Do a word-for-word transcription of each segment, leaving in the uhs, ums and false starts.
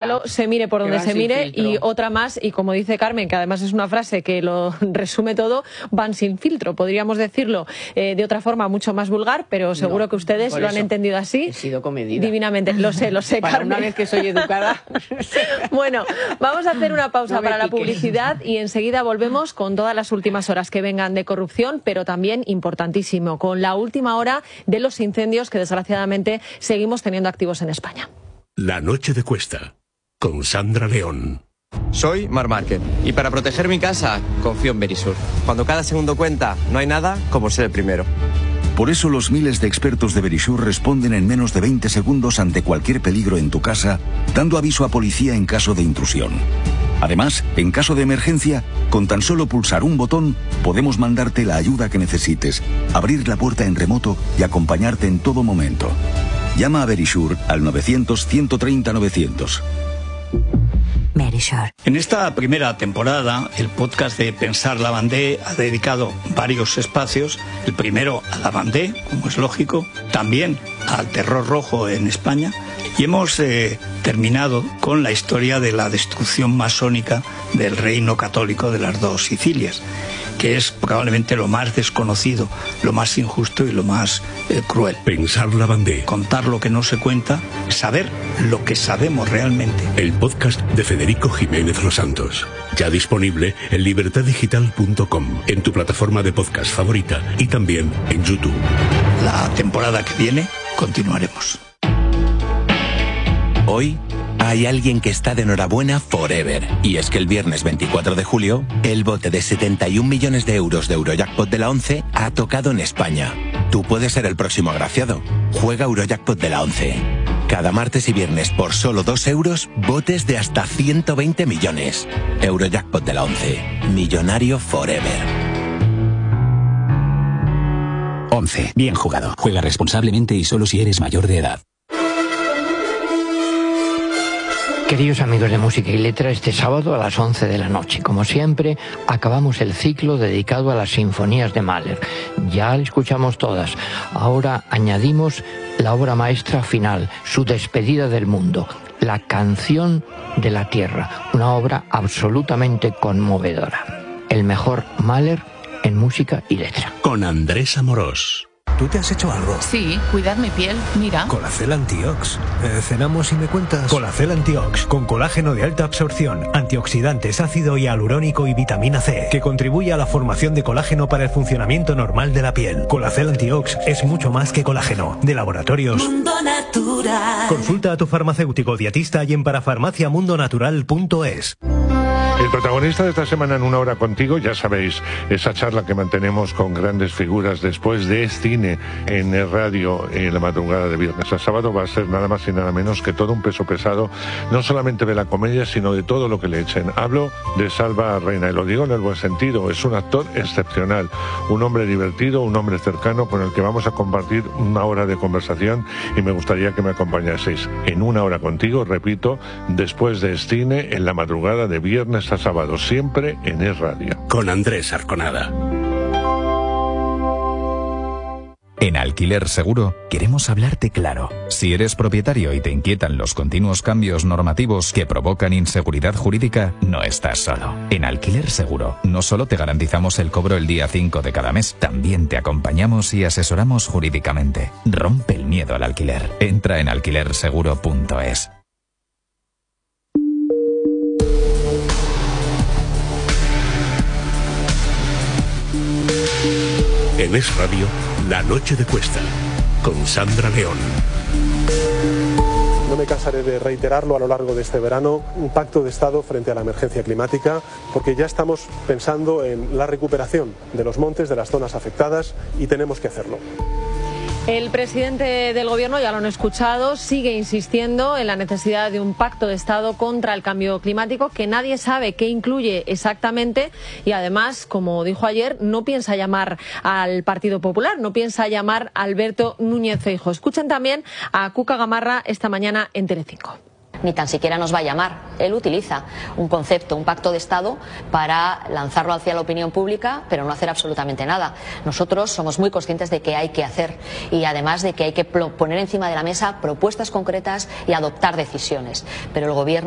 escándalo, se mire por donde se mire, y otra más, y como dice Carmen, que además es una frase que lo resume todo, van sin filtro. Podríamos decirlo eh, de otra forma mucho más vulgar, pero seguro no, que ustedes lo han entendido así. He sido comedida. Divinamente. Lo sé, lo sé, para Carmen. Una vez que soy educada. Bueno, vamos a hacer una pausa no para la piques. publicidad y enseguida volvemos con todas las últimas horas que vengan de corrupción, pero también, importantísimo, con la última hora de los incendios que desgraciadamente seguimos teniendo activos en España. La noche de Cuesta, con Sandra León. Soy Mar Márquez y para proteger mi casa confío en Verisur. Cuando cada segundo cuenta, no hay nada como ser el primero. Por eso los miles de expertos de Verisur responden en menos de veinte segundos ante cualquier peligro en tu casa, dando aviso a policía en caso de intrusión. Además, en caso de emergencia, con tan solo pulsar un botón, podemos mandarte la ayuda que necesites, abrir la puerta en remoto y acompañarte en todo momento. Llama a Verisur al novecientos, ciento treinta, novecientos. Verisur. En esta primera temporada, el podcast de Pensar Lavandé ha dedicado varios espacios. El primero a Lavandé, como es lógico, también al terror rojo en España. Y hemos eh, terminado con la historia de la destrucción masónica del reino católico de las dos Sicilias, que es probablemente lo más desconocido, lo más injusto y lo más eh, cruel. Pensar Lavandé. Contar lo que no se cuenta, saber lo que sabemos realmente. El podcast de Federico Jiménez Los Santos. Ya disponible en libertad digital punto com, en tu plataforma de podcast favorita y también en YouTube. La temporada que viene continuaremos. Hoy hay alguien que está de enhorabuena forever. Y es que el viernes veinticuatro de julio, el bote de setenta y un millones de euros de Eurojackpot de la ONCE ha tocado en España. Tú puedes ser el próximo agraciado. Juega Eurojackpot de la ONCE. Cada martes y viernes por solo dos euros, botes de hasta ciento veinte millones. Eurojackpot de la ONCE. Millonario forever. ONCE. Bien jugado. Juega responsablemente y solo si eres mayor de edad. Queridos amigos de Música y Letra, este sábado a las once de la noche, como siempre, acabamos el ciclo dedicado a las sinfonías de Mahler. Ya le escuchamos todas. Ahora añadimos la obra maestra final, su despedida del mundo, la Canción de la Tierra, una obra absolutamente conmovedora. El mejor Mahler en Música y Letra. Con Andrés Amorós. ¿Tú te has hecho algo? Sí, cuidar mi piel, mira. Colacel Antiox. Eh, ¿Cenamos y me cuentas? Colacel Antiox, con colágeno de alta absorción, antioxidantes, ácido hialurónico y vitamina C, que contribuye a la formación de colágeno para el funcionamiento normal de la piel. Colacel Antiox es mucho más que colágeno. De Laboratorios Mundo Natural. Consulta a tu farmacéutico dietista y en parafarmacia mundo natural punto es. El protagonista de esta semana en Una Hora Contigo, ya sabéis, esa charla que mantenemos con grandes figuras después de cine en el radio en la madrugada de viernes a sábado, va a ser nada más y nada menos que todo un peso pesado, no solamente de la comedia, sino de todo lo que le echen. Hablo de Salva Reina, y lo digo en el buen sentido, es un actor excepcional, un hombre divertido, un hombre cercano con el que vamos a compartir una hora de conversación y me gustaría que me acompañaseis en Una Hora Contigo, repito, después de cine en la madrugada de viernes a sábado, siempre en Es Radio. Con Andrés Arconada. En Alquiler Seguro queremos hablarte claro. Si eres propietario y te inquietan los continuos cambios normativos que provocan inseguridad jurídica, no estás solo. En Alquiler Seguro no solo te garantizamos el cobro el día cinco de cada mes, también te acompañamos y asesoramos jurídicamente. Rompe el miedo al alquiler. Entra en alquiler seguro punto es. En Es Radio, La Noche de Cuesta, con Sandra León. No me cansaré de reiterarlo a lo largo de este verano, un pacto de Estado frente a la emergencia climática, porque ya estamos pensando en la recuperación de los montes, de las zonas afectadas, y tenemos que hacerlo. El presidente del Gobierno, ya lo han escuchado, sigue insistiendo en la necesidad de un pacto de Estado contra el cambio climático que nadie sabe qué incluye exactamente y además, como dijo ayer, no piensa llamar al Partido Popular, no piensa llamar a Alberto Núñez Feijóo. Escuchen también a Cuca Gamarra esta mañana en Telecinco. Ni tan siquiera nos va a llamar. Él utiliza un concepto, un pacto de Estado, para lanzarlo hacia la opinión pública, pero no hacer absolutamente nada. Nosotros somos muy conscientes de que hay que hacer y además de que hay que poner encima de la mesa propuestas concretas y adoptar decisiones. Pero el Gobierno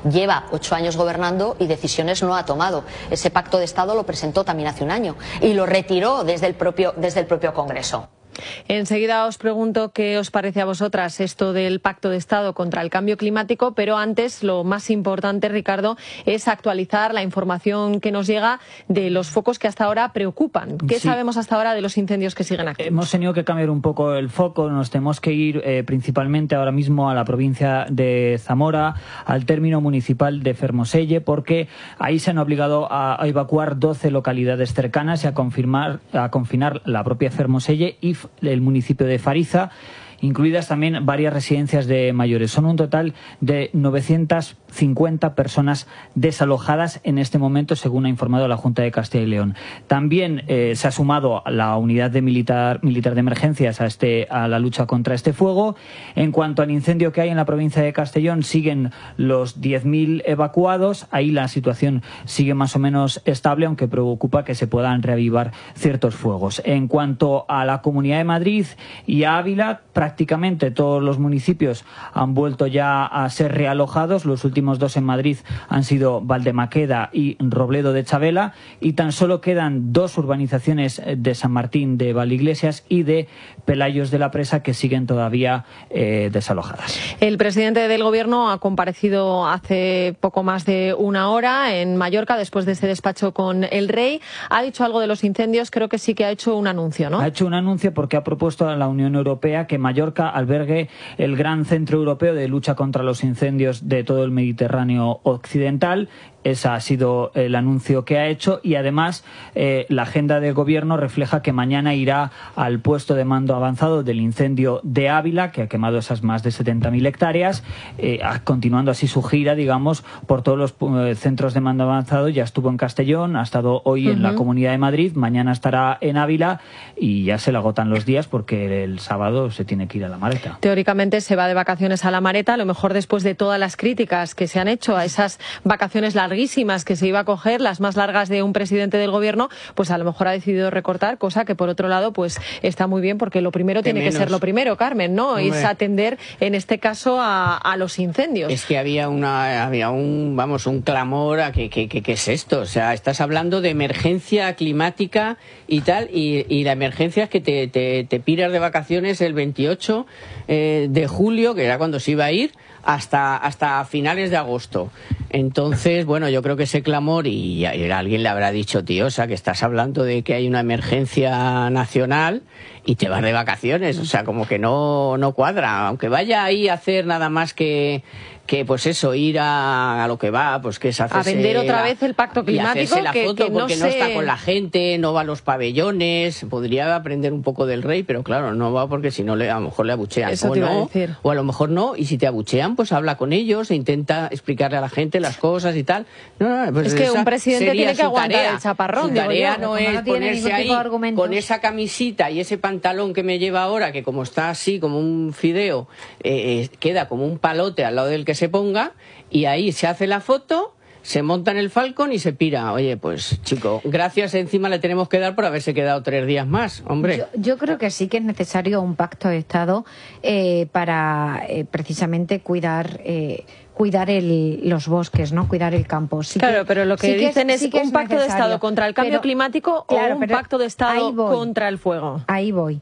lleva ocho años gobernando y decisiones no ha tomado. Ese pacto de Estado lo presentó también hace un año y lo retiró desde el propio, desde el propio Congreso. Enseguida os pregunto qué os parece a vosotras esto del Pacto de Estado contra el Cambio Climático, pero antes lo más importante, Ricardo, es actualizar la información que nos llega de los focos que hasta ahora preocupan. ¿Qué sí. sabemos hasta ahora de los incendios que siguen activos? Hemos tenido que cambiar un poco el foco, nos tenemos que ir eh, principalmente ahora mismo a la provincia de Zamora, al término municipal de Fermoselle, porque ahí se han obligado a, a evacuar doce localidades cercanas y a, confirmar, a confinar la propia Fermoselle y el municipio de Fariza, incluidas también varias residencias de mayores. Son un total de novecientas cincuenta personas desalojadas en este momento, según ha informado la Junta de Castilla y León. También eh, se ha sumado la unidad de militar, militar de emergencias a, este, a la lucha contra este fuego. En cuanto al incendio que hay en la provincia de Castellón, siguen los diez mil evacuados. Ahí la situación sigue más o menos estable, aunque preocupa que se puedan reavivar ciertos fuegos. En cuanto a la Comunidad de Madrid y a Ávila, prácticamente todos los municipios han vuelto ya a ser realojados. Los últimos dos en Madrid han sido Valdemaqueda y Robledo de Chavela, y tan solo quedan dos urbanizaciones de San Martín de Valdeiglesias y de Pelayos de la Presa que siguen todavía eh, desalojadas. El presidente del Gobierno ha comparecido hace poco más de una hora en Mallorca después de ese despacho con el rey. Ha dicho algo de los incendios, creo que sí que ha hecho un anuncio, ¿no? Ha hecho un anuncio porque ha propuesto a la Unión Europea que Mallorca albergue el gran centro europeo de lucha contra los incendios de todo el Mediterráneo occidental. Ese ha sido el anuncio que ha hecho, y además eh, la agenda del Gobierno refleja que mañana irá al puesto de mando avanzado del incendio de Ávila, que ha quemado esas más de setenta mil hectáreas, eh, continuando así su gira, digamos, por todos los eh, centros de mando avanzado. Ya estuvo en Castellón, ha estado hoy uh-huh. en la Comunidad de Madrid, mañana estará en Ávila, y ya se le agotan los días porque el sábado se tiene que ir a La Mareta. Teóricamente se va de vacaciones a La Mareta, a lo mejor después de todas las críticas que se han hecho a esas vacaciones largas que se iba a coger, las más largas de un presidente del Gobierno, pues a lo mejor ha decidido recortar, cosa que por otro lado pues está muy bien, porque lo primero tiene que ser lo primero, Carmen, ¿no? Hombre. Es atender en este caso a, a los incendios. Es que había una había un vamos un clamor a que qué que, que es esto, o sea, estás hablando de emergencia climática y tal, y, y la emergencia es que te, te, te piras de vacaciones el veintiocho eh, de julio, que era cuando se iba a ir, hasta hasta finales de agosto. Entonces, bueno, yo creo que ese clamor, y, y alguien le habrá dicho, tío, o sea, que estás hablando de que hay una emergencia nacional y te vas de vacaciones, o sea, como que no, no cuadra, aunque vaya ahí a hacer nada más que... que pues eso, ir a, a lo que va, pues que es hacerse... A vender otra la, vez el pacto climático, la que, foto que porque no, no sé... está con la gente, no va a los pabellones, podría aprender un poco del rey, pero claro, no va porque si no le, a lo mejor le abuchean. Eso o te iba no, a decir. O a lo mejor no, y si te abuchean, pues habla con ellos e intenta explicarle a la gente las cosas y tal. No, no, pues es que un presidente tiene que aguantar tarea. el chaparrón. Su tarea digo yo, no es no ponerse ahí con esa camisita y ese pantalón que me lleva ahora, que como está así, como un fideo, eh, eh, queda como un palote al lado del que se ponga, y ahí se hace la foto, se monta en el Falcon y se pira. Oye, pues chico, gracias encima le tenemos que dar por haberse quedado tres días más, hombre. Yo, yo creo que sí que es necesario un pacto de Estado eh, para eh, precisamente cuidar... Eh, cuidar el, los bosques, ¿no? Cuidar el campo. Sí claro, que, pero lo que sí dicen que es, sí que un es pacto necesario. de Estado contra el cambio pero, claro, climático o un pacto de Estado contra el fuego. Ahí voy.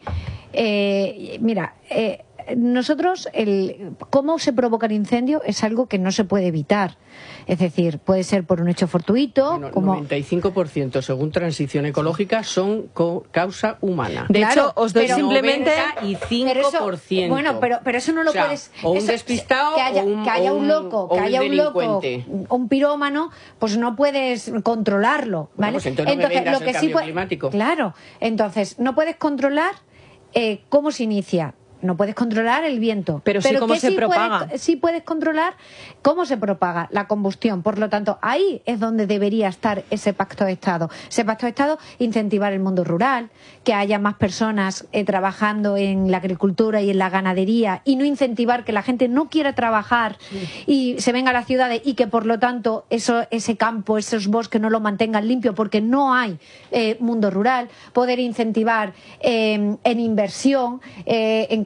Eh, mira, eh, nosotros, el, cómo se provoca el incendio es algo que no se puede evitar. Es decir, puede ser por un hecho fortuito. Bueno, como... noventa y cinco por ciento según Transición Ecológica son co causa humana. De claro, hecho, os doy pero simplemente... noventa y cinco por ciento. Pero eso, bueno, pero, pero eso no lo o sea, puedes... O un eso, despistado que haya, o un, que haya o un loco, que un haya un loco, un pirómano, pues no puedes controlarlo, ¿vale? Bueno, pues entonces, entonces no me lo que el sí puede, climático. Claro, entonces no puedes controlar eh, cómo se inicia. No puedes controlar el viento. Pero, pero sí cómo se sí propaga. Puedes, sí puedes controlar cómo se propaga la combustión. Por lo tanto, ahí es donde debería estar ese pacto de Estado. Ese pacto de Estado, incentivar el mundo rural, que haya más personas eh, trabajando en la agricultura y en la ganadería, y no incentivar que la gente no quiera trabajar y se venga a las ciudades y que, por lo tanto, eso, ese campo, esos bosques no lo mantengan limpio porque no hay eh, mundo rural. Poder incentivar eh, en inversión, eh, en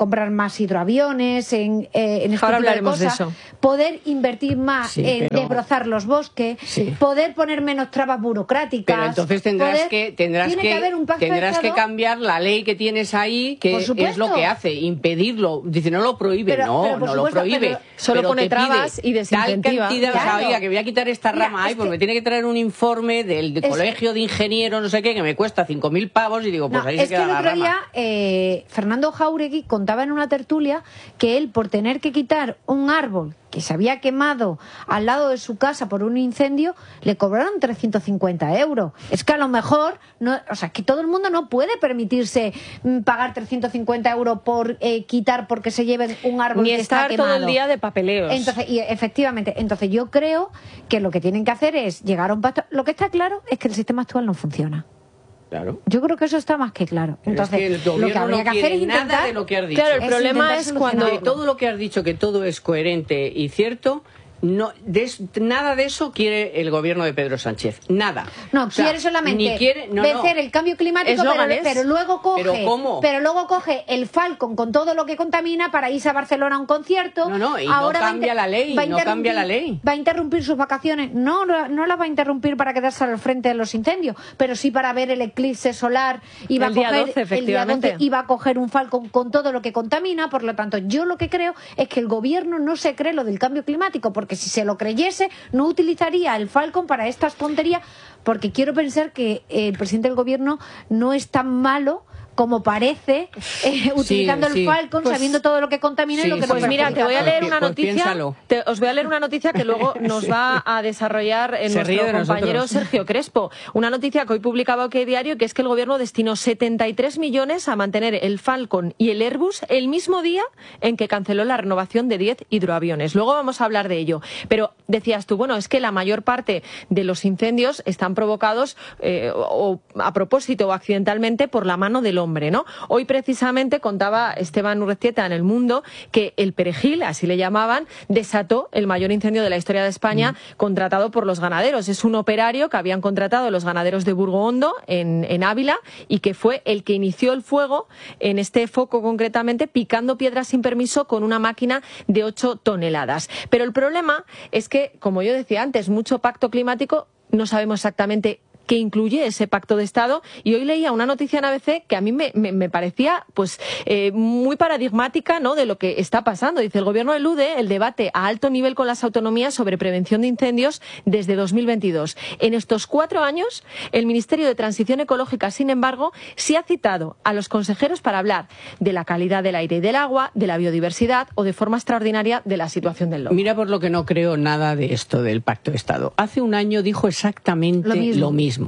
comprar más hidroaviones, en, eh, en este Ahora tipo de hablaremos de cosas, eso. poder invertir más Sí, en pero- desbrozar los bosques, Sí. poder poner menos trabas burocráticas. Pero entonces tendrás poder- que tendrás tiene que, haber un pacto de tendrás que Estado. cambiar la ley que tienes ahí, que Por es supuesto. lo que hace, impedirlo. Dice, no lo prohíbe, Pero- no, pero por no lo supuesto, prohíbe. pero- Solo pero pone te pide trabas y desincentiva. Tal cantidad, o sea, Claro. oiga, que voy a quitar esta Mira, rama, ay, es pues que- me tiene que traer un informe del de Es- colegio de ingenieros, no sé qué, que me cuesta cinco mil pavos, y digo, pues No, ahí es se que queda el la otro rama. día eh, Fernando Jáuregui contaba en una tertulia que él, por tener que quitar un árbol que se había quemado al lado de su casa por un incendio, le cobraron trescientos cincuenta euros. Es que a lo mejor, no, o sea, que todo el mundo no puede permitirse mm, pagar trescientos cincuenta euros por eh, quitar porque se lleven un árbol Ni que está estar todo quemado. el día de papeleos. Entonces, y efectivamente, entonces yo creo que lo que tienen que hacer es llegar a un pacto. Lo que está claro es que el sistema actual no funciona. Claro. Yo creo que eso está más que claro. Pero Entonces, es que el lo que gobierno habría no que hacer quiere es intentar. nada de lo que has dicho. Claro, el es problema intentar es solucionarlo. cuando- De todo lo que has dicho, que todo es coherente y cierto, no, de es- nada de eso quiere el gobierno de Pedro Sánchez. Nada. No, O sea, quiere solamente ni quiere- no, no. vencer el cambio climático, pero, Eslóganes. pero luego coge, ¿Pero cómo? pero luego coge el Falcon con todo lo que contamina para irse a Barcelona a un concierto. No, no, y no Ahora va a cambia inter- la ley, va a no cambia la interrumpir- ley. Va a interrumpir sus vacaciones. No, no, no las va a interrumpir para quedarse al frente de los incendios, pero sí para ver el eclipse solar. Y va El a día coger, doce, el día efectivamente. doce, y va a coger un Falcon con todo lo que contamina. Por lo tanto, yo lo que creo es que el gobierno no se cree lo del cambio climático, porque si se lo creyese, no utilizaría el Falcon para estas tonterías, porque quiero pensar que eh, el presidente del gobierno no es tan malo como parece, eh, utilizando sí. el Falcon, Pues- sabiendo todo lo que contamina y Sí, lo que sí, nos Pues mira, te voy a perjudica. leer Pues una pi- noticia. piénsalo. te- os voy a leer una noticia que luego nos va a desarrollar eh, Se ríe nuestro de compañero nosotros. Sergio Crespo. Una noticia que hoy publicaba OK Diario, que es que el gobierno destinó setenta y tres millones a mantener el Falcon y el Airbus el mismo día en que canceló la renovación de diez hidroaviones. Luego vamos a hablar de ello. Pero decías tú, bueno, es que la mayor parte de los incendios están provocados eh, o a propósito o accidentalmente por la mano del hombre, ¿no? Hoy precisamente contaba Esteban Urrestieta en El Mundo que el perejil, así le llamaban, desató el mayor incendio de la historia de España mm. contratado por los ganaderos. Es un operario que habían contratado los ganaderos de Burgohondo en, en Ávila y que fue el que inició el fuego en este foco concretamente, picando piedras sin permiso con una máquina de ocho toneladas. Pero el problema es que, como yo decía antes, mucho pacto climático, no sabemos exactamente que incluye ese pacto de Estado, y hoy leía una noticia en A B C que a mí me, me, me parecía pues eh, muy paradigmática, ¿no?, de lo que está pasando. Dice, el gobierno elude el debate a alto nivel con las autonomías sobre prevención de incendios desde dos mil veintidós. En estos cuatro años, el Ministerio de Transición Ecológica, sin embargo, sí ha citado a los consejeros para hablar de la calidad del aire y del agua, de la biodiversidad o de forma extraordinaria de la situación del lobo. Mira por lo que no creo nada de esto del Pacto de Estado. Hace un año dijo exactamente Lo mismo. lo mismo.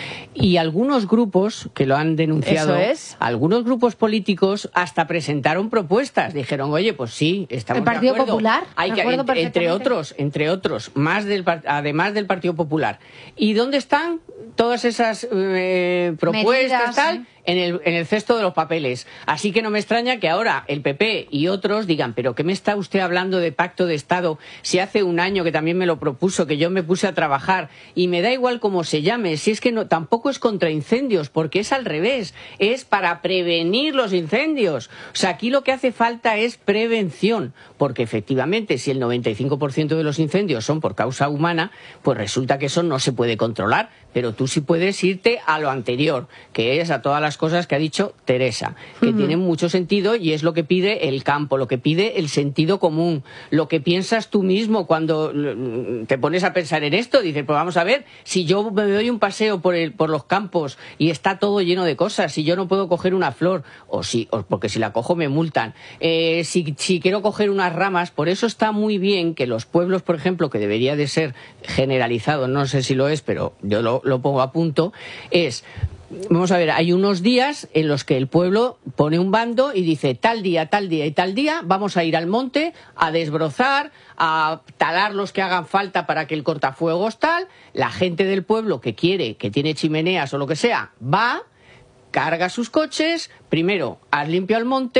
Y algunos grupos que lo han denunciado, Eso es. algunos grupos políticos hasta presentaron propuestas. Dijeron, oye, pues sí, estamos El Partido de acuerdo. Popular, Hay me que, acuerdo entre, entre perfectamente. otros, entre otros, más del, par- además del Partido Popular. ¿Y dónde están todas esas eh, propuestas, Medidas, tal? ¿eh? En el, en el cesto de los papeles. Así que no me extraña que ahora el P P y otros digan, pero ¿qué me está usted hablando de pacto de Estado si hace un año que también me lo propuso, que yo me puse a trabajar y me da igual cómo se llame, si es que no, tampoco es contra incendios, porque es al revés, es para prevenir los incendios. O sea, aquí lo que hace falta es prevención, porque efectivamente si el noventa y cinco por ciento de los incendios son por causa humana, pues resulta que eso no se puede controlar, pero tú sí puedes irte a lo anterior, que es a todas las cosas que ha dicho Teresa, que Ujú. tienen mucho sentido y es lo que pide el campo, lo que pide el sentido común, lo que piensas tú mismo cuando mm, te pones a pensar en esto. Dices, pues vamos a ver, si yo me doy un paseo por, el, por los campos y está todo lleno de cosas, si yo no puedo coger una flor, o si, o porque si la cojo me multan, eh, si, si quiero coger unas ramas, por eso está muy bien que los pueblos, por ejemplo, que debería de ser generalizado, no sé si lo es, pero yo lo, lo pongo a punto, es... Vamos a ver, hay unos días en los que el pueblo pone un bando y dice tal día, tal día y tal día vamos a ir al monte a desbrozar, a talar los que hagan falta para que el cortafuegos tal. La gente del pueblo que quiere, que tiene chimeneas o lo que sea, va, carga sus coches, primero has limpio el monte,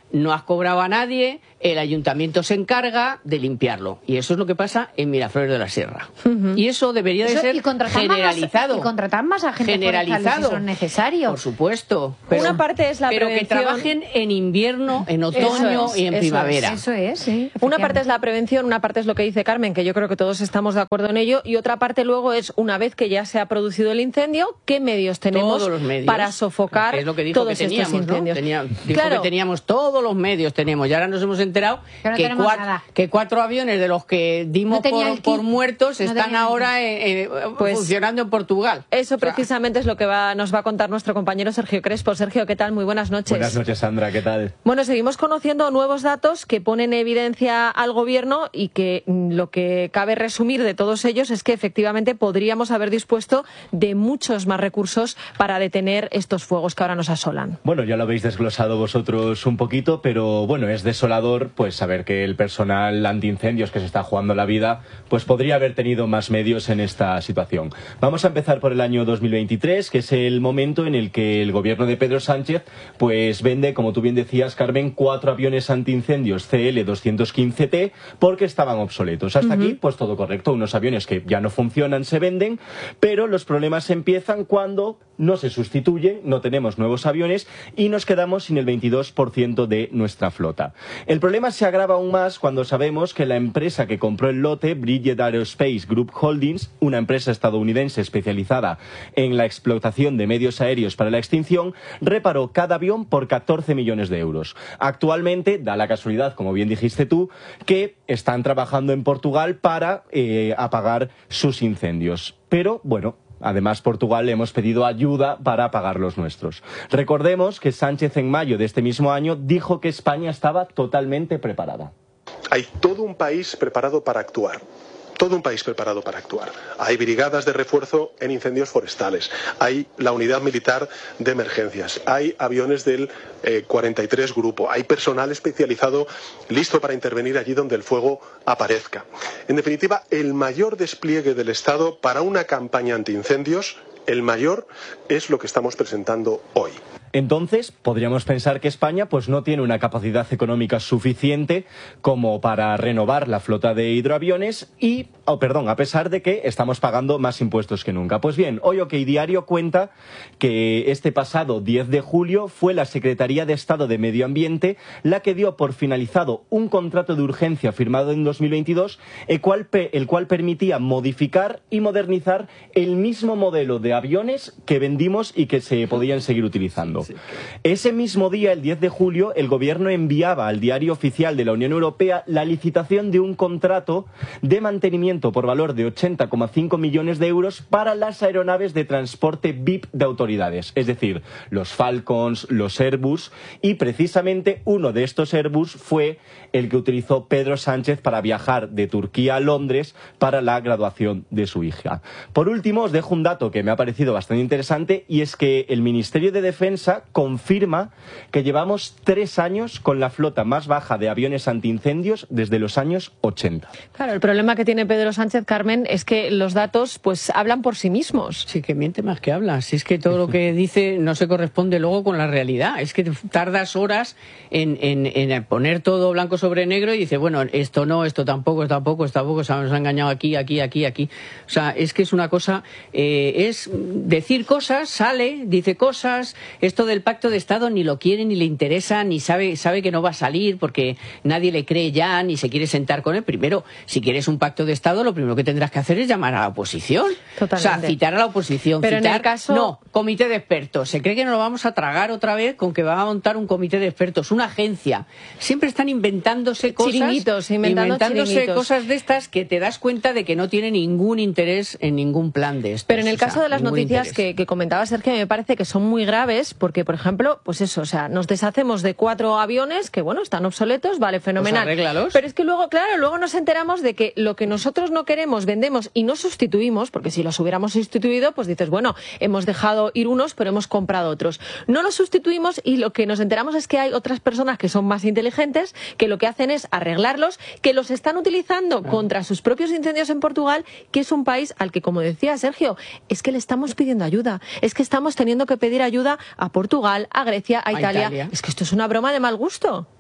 no has cobrado a nadie, el ayuntamiento se encarga de limpiarlo. Y eso es lo que pasa en Miraflores de la Sierra. Uh-huh. Y eso debería de eso, ser y generalizado. Más, y contratar más a gente generalizado. Si son necesarios. Por supuesto. Pero, Una parte es la pero prevención. que trabajen en invierno, en otoño es, y en eso primavera. Es, eso es, sí. Una parte es la prevención, una parte es lo que dice Carmen, que yo creo que todos estamos de acuerdo en ello, y otra parte luego es, una vez que ya se ha producido el incendio, ¿qué medios tenemos todos los medios, para sofocar es lo que dijo todos que teníamos, estos incendios? ¿no? Tenía, dijo claro. que teníamos todos los medios, tenemos, y ahora nos hemos enterado no que, cuatro, que cuatro aviones de los que dimos no por, por muertos no están ahora eh, eh, pues, funcionando en Portugal. Eso o sea, precisamente es lo que va, nos va a contar nuestro compañero Sergio Crespo. Sergio, ¿qué tal? Muy buenas noches. Buenas noches, Sandra, ¿qué tal? Bueno, seguimos conociendo nuevos datos que ponen en evidencia al gobierno y que lo que cabe resumir de todos ellos es que efectivamente podríamos haber dispuesto de muchos más recursos para detener estos fuegos que ahora nos asolan. Bueno, ya lo habéis desglosado vosotros un poquito, pero bueno, es desolador pues saber que el personal antiincendios que se está jugando la vida pues podría haber tenido más medios en esta situación. Vamos a empezar por el año dos mil veintitrés, que es el momento en el que el gobierno de Pedro Sánchez pues vende, como tú bien decías, Carmen, cuatro aviones antiincendios C L doscientos quince T porque estaban obsoletos. Hasta uh-huh. aquí, pues todo correcto, unos aviones que ya no funcionan se venden, pero los problemas empiezan cuando no se sustituye, no tenemos nuevos aviones y nos quedamos sin el veintidós por ciento de nuestra flota. El problema se agrava aún más cuando sabemos que la empresa que compró el lote, Bridget Aerospace Group Holdings, una empresa estadounidense especializada en la explotación de medios aéreos para la extinción, reparó cada avión por catorce millones de euros. Actualmente, da la casualidad, como bien dijiste tú, que están trabajando en Portugal para eh, apagar sus incendios. Pero, bueno, además, Portugal le hemos pedido ayuda para apagar los nuestros. Recordemos que Sánchez en mayo de este mismo año dijo que España estaba totalmente preparada. Hay todo un país preparado para actuar. Todo un país preparado para actuar. Hay brigadas de refuerzo en incendios forestales, hay la unidad militar de emergencias, hay aviones del eh, cuarenta y tres Grupo, hay personal especializado listo para intervenir allí donde el fuego aparezca. En definitiva, el mayor despliegue del Estado para una campaña antiincendios, el mayor, es lo que estamos presentando hoy. Entonces, podríamos pensar que España pues no tiene una capacidad económica suficiente como para renovar la flota de hidroaviones y, oh, perdón, a pesar de que estamos pagando más impuestos que nunca. Pues bien, hoy OK Diario cuenta que este pasado diez de julio fue la Secretaría de Estado de Medio Ambiente la que dio por finalizado un contrato de urgencia firmado en dos mil veintidós, el cual, el cual permitía modificar y modernizar el mismo modelo de aviones que vendimos y que se podían seguir utilizando. Sí. Ese mismo día, el diez de julio, el Gobierno enviaba al Diario Oficial de la Unión Europea la licitación de un contrato de mantenimiento por valor de ochenta coma cinco millones de euros para las aeronaves de transporte V I P de autoridades, es decir, los Falcons, los Airbus, y precisamente uno de estos Airbus fue el que utilizó Pedro Sánchez para viajar de Turquía a Londres para la graduación de su hija. Por último, os dejo un dato que me ha parecido bastante interesante, y es que el Ministerio de Defensa confirma que llevamos tres años con la flota más baja de aviones antiincendios desde los años ochenta. Claro, el problema que tiene Pedro Sánchez, Carmen, es que los datos pues hablan por sí mismos. Sí, que miente más que habla. Si es que todo lo que dice no se corresponde luego con la realidad. Es que tardas horas en, en, en poner todo blanco sobre negro y dice, bueno, esto no, esto tampoco, esto tampoco, esto tampoco, se nos ha engañado aquí, aquí, aquí, aquí. O sea, es que es una cosa, eh, es decir cosas, sale, dice cosas, esto del pacto de Estado ni lo quiere, ni le interesa, ni sabe, sabe que no va a salir porque nadie le cree ya, ni se quiere sentar con él. Primero, si quieres un pacto de Estado, lo primero que tendrás que hacer es llamar a la oposición. Totalmente. O sea, citar a la oposición. Pero citar, en el caso... No, comité de expertos. Se cree que nos lo vamos a tragar otra vez con que va a montar un comité de expertos, una agencia. Siempre están inventándose cosas... Chiringuitos, inventando inventándose chiringuitos. Cosas de estas que te das cuenta de que no tiene ningún interés en ningún plan de estos. Pero en el o sea, caso de las noticias que, que comentaba Sergio, me parece que son muy graves porque, por ejemplo, pues eso, o sea, nos deshacemos de cuatro aviones que, bueno, están obsoletos, vale, fenomenal. Pues arréglalos. Pero es que luego, claro, luego nos enteramos de que lo que nosotros no queremos, vendemos y no sustituimos, porque si los hubiéramos sustituido, pues dices, bueno, hemos dejado ir unos, pero hemos comprado otros. No los sustituimos y lo que nos enteramos es que hay otras personas que son más inteligentes, que lo que hacen es arreglarlos, que los están utilizando ah. contra sus propios incendios en Portugal, que es un país al que, como decía Sergio, es que le estamos pidiendo ayuda, es que estamos teniendo que pedir ayuda a Portugal, a Grecia, a Italia. a Italia. Es que esto es una broma de mal gusto.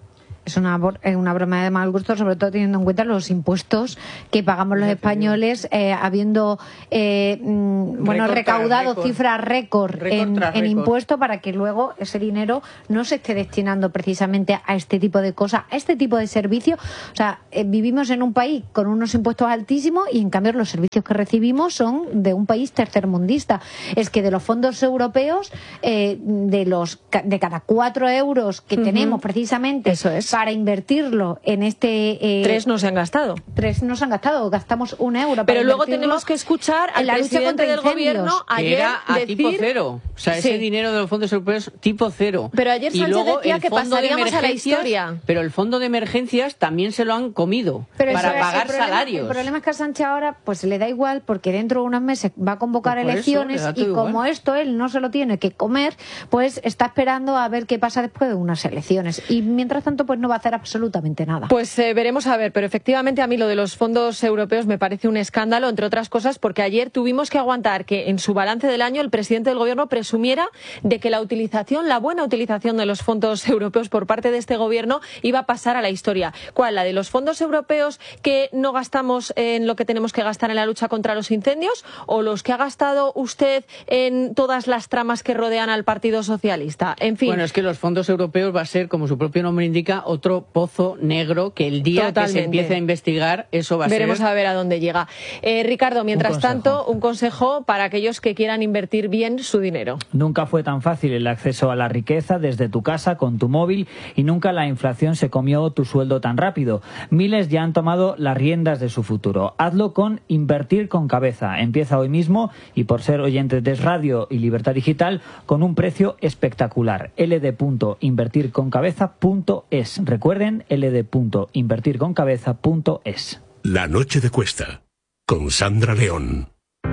es una, es una broma de mal gusto, sobre todo teniendo en cuenta los impuestos que pagamos los españoles, eh, habiendo eh, mm, bueno récord recaudado récord. cifras récord, Récord en, tras en récord. impuestos, para que luego ese dinero no se esté destinando precisamente a este tipo de cosas, a este tipo de servicios. O sea, eh, vivimos en un país con unos impuestos altísimos y en cambio los servicios que recibimos son de un país tercermundista. Es que de los fondos europeos, eh, de los de cada cuatro euros que Ujú. tenemos precisamente para invertirlo en este... Eh, Tres no se han gastado. Tres no se han gastado, gastamos un euro. Pero para luego invertirlo tenemos que escuchar al en la lucha presidente contra del incendios. gobierno Que ayer era a decir... tipo cero. O sea, ese Sí. dinero de los fondos europeos tipo cero. Pero ayer Y Sánchez luego decía el que fondo de pasaríamos a la emergencias- historia. Pero el fondo de emergencias también se lo han comido Pero para eso es- pagar el problema, salarios. El problema es que a Sánchez ahora pues le da igual, porque dentro de unos meses va a convocar Pues por eso, elecciones le da y todo como igual. esto él no se lo tiene que comer, pues está esperando a ver qué pasa después de unas elecciones. Y mientras tanto pues no va a hacer absolutamente nada. Pues eh, veremos a ver, pero efectivamente a mí lo de los fondos europeos me parece un escándalo, entre otras cosas, porque ayer tuvimos que aguantar que en su balance del año el presidente del gobierno presumiera de que la utilización, la buena utilización de los fondos europeos por parte de este gobierno iba a pasar a la historia. ¿Cuál? ¿La de los fondos europeos que no gastamos en lo que tenemos que gastar en la lucha contra los incendios, o los que ha gastado usted en todas las tramas que rodean al Partido Socialista? En fin. Bueno, es que los fondos europeos va a ser, como su propio nombre indica, otro pozo negro que el día Totalmente. que se empiece a investigar, eso va a Veremos ser... a ver a dónde llega. Eh, Ricardo, mientras consejo. tanto, un consejo para aquellos que quieran invertir bien su dinero. Nunca fue tan fácil el acceso a la riqueza desde tu casa con tu móvil, y nunca la inflación se comió tu sueldo tan rápido. Miles ya han tomado las riendas de su futuro. Hazlo con Invertir con Cabeza. Empieza hoy mismo y, por ser oyentes de Es Radio y Libertad Digital, con un precio espectacular. l d punto invertir con cabeza punto es. Recuerden, l d punto invertir con cabeza punto es. La noche de Cuesta, con Sandra León.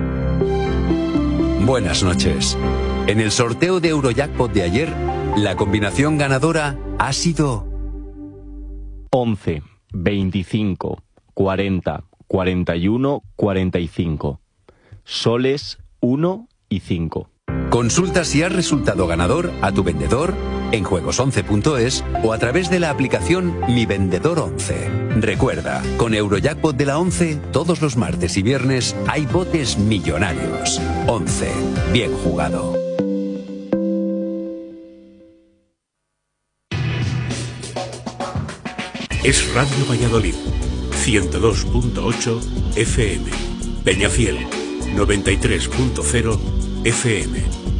Buenas noches. En el sorteo de Eurojackpot de ayer, la combinación ganadora ha sido once, veinticinco, cuarenta, cuarenta y uno, cuarenta y cinco. Soles uno y cinco. Consulta si has resultado ganador a tu vendedor en juegos once punto es o a través de la aplicación Mi Vendedor once. Recuerda, con Eurojackpot de la once, todos los martes y viernes hay botes millonarios. once. Bien jugado. Es Radio Valladolid, ciento dos punto ocho F M. Peñafiel, noventa y tres punto cero F M.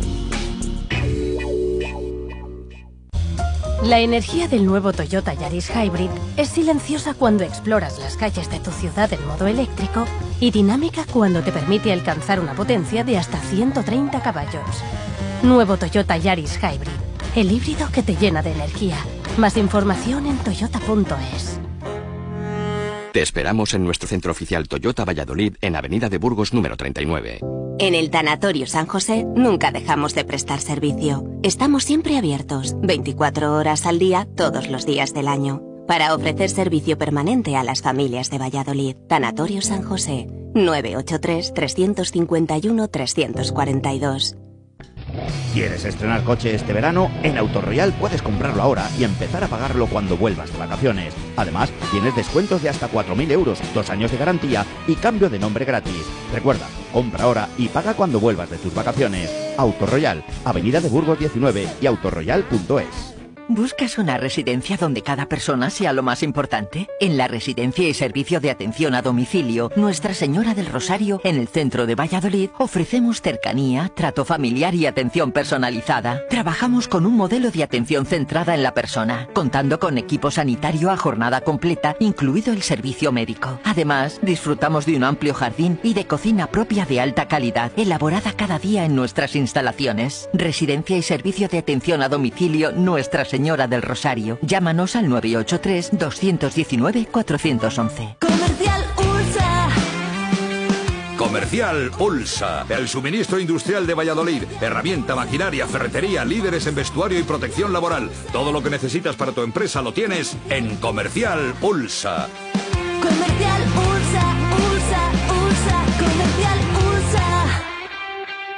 La energía del nuevo Toyota Yaris Hybrid es silenciosa cuando exploras las calles de tu ciudad en modo eléctrico y dinámica cuando te permite alcanzar una potencia de hasta ciento treinta caballos. Nuevo Toyota Yaris Hybrid, el híbrido que te llena de energía. Más información en toyota punto es. Te esperamos en nuestro centro oficial Toyota Valladolid en Avenida de Burgos número treinta y nueve. En el Tanatorio San José nunca dejamos de prestar servicio. Estamos siempre abiertos, veinticuatro horas al día, todos los días del año, para ofrecer servicio permanente a las familias de Valladolid. Tanatorio San José, nueve ocho tres, tres cinco uno, tres cuatro dos. ¿Quieres estrenar coche este verano? En Autoroyal puedes comprarlo ahora y empezar a pagarlo cuando vuelvas de vacaciones. Además, tienes descuentos de hasta cuatro mil euros, dos años de garantía y cambio de nombre gratis. Recuerda, compra ahora y paga cuando vuelvas de tus vacaciones. Autoroyal, Avenida de Burgos diecinueve y autoroyal punto es. ¿Buscas una residencia donde cada persona sea lo más importante? En la Residencia y Servicio de Atención a Domicilio Nuestra Señora del Rosario, en el centro de Valladolid, ofrecemos cercanía, trato familiar y atención personalizada. Trabajamos con un modelo de atención centrada en la persona, contando con equipo sanitario a jornada completa, incluido el servicio médico. Además, disfrutamos de un amplio jardín y de cocina propia de alta calidad, elaborada cada día en nuestras instalaciones. Residencia y Servicio de Atención a Domicilio Nuestra Señora Señora del Rosario. Llámanos al nueve ocho tres, dos uno nueve, cuatro once. Comercial Ulsa. Comercial Ulsa, el suministro industrial de Valladolid. Herramienta, maquinaria, ferretería, líderes en vestuario y protección laboral. Todo lo que necesitas para tu empresa lo tienes en Comercial Ulsa. Comercial Ulsa, Ulsa, Ulsa, Comercial Ulsa.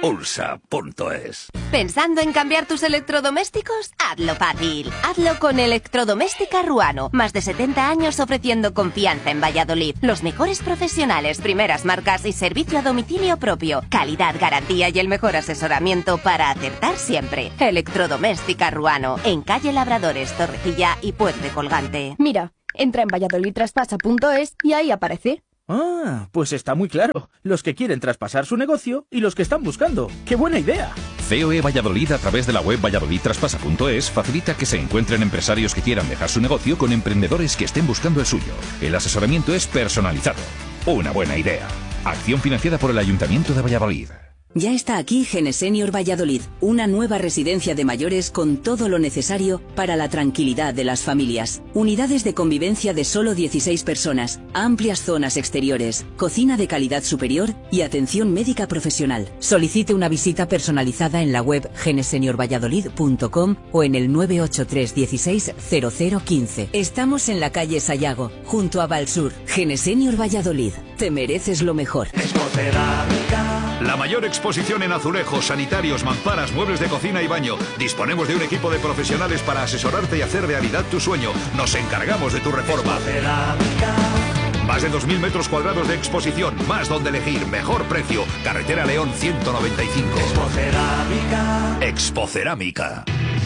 Ulsa punto es. ¿Pensando en cambiar tus electrodomésticos? Hazlo fácil. Hazlo con Electrodoméstica Ruano. Más de setenta años ofreciendo confianza en Valladolid. Los mejores profesionales, primeras marcas y servicio a domicilio propio. Calidad, garantía y el mejor asesoramiento para acertar siempre. Electrodoméstica Ruano. En calle Labradores, Torrecilla y Puente Colgante. Mira, entra en valladolid traspasa punto es y ahí aparece. Ah, pues está muy claro. Los que quieren traspasar su negocio y los que están buscando. ¡Qué buena idea! C O E Valladolid, a través de la web valladolid traspasa punto es, facilita que se encuentren empresarios que quieran dejar su negocio con emprendedores que estén buscando el suyo. El asesoramiento es personalizado. Una buena idea. Acción financiada por el Ayuntamiento de Valladolid. Ya está aquí Genesenior Valladolid, una nueva residencia de mayores con todo lo necesario para la tranquilidad de las familias. Unidades de convivencia de solo dieciséis personas, amplias zonas exteriores, cocina de calidad superior y atención médica profesional. Solicite una visita personalizada en la web genesenior valladolid punto com o en el nueve ocho tres dieciséis cero cero quince. Estamos en la calle Sayago, junto a Valsur. Genesenior Valladolid, te mereces lo mejor. La mayor exposición en azulejos, sanitarios, mamparas, muebles de cocina y baño. Disponemos de un equipo de profesionales para asesorarte y hacer realidad tu sueño. Nos encargamos de tu reforma. Más de dos mil metros cuadrados de exposición, más donde elegir, mejor precio. Carretera León ciento noventa y cinco. Expocerámica. Expocerámica.